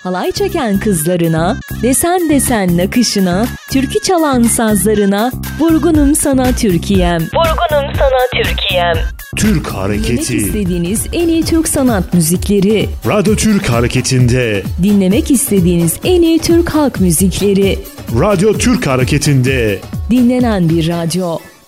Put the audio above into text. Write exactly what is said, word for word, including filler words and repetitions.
halay çeken kızlarına, desen desen nakışına, türkü çalan sazlarına, vurgunum sana Türkiye'm. Vurgunum sana Türkiye'm. Türk Hareketi. Dinlemek istediğiniz en iyi Türk sanat müzikleri. Radyo Türk Hareketi'nde. Dinlemek istediğiniz en iyi Türk halk müzikleri. Radyo Türk Hareketi'nde. Dinlenen bir radyo.